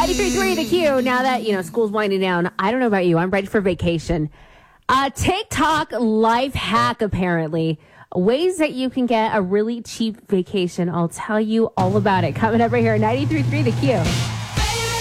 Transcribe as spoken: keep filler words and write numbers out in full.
ninety-three point three The Q. Now that, you know, school's winding down, I don't know about you. I'm ready for vacation. Uh, TikTok life hack, apparently. Ways that you can get a really cheap vacation. I'll tell you all about it. Coming up right here, ninety-three point three The Q.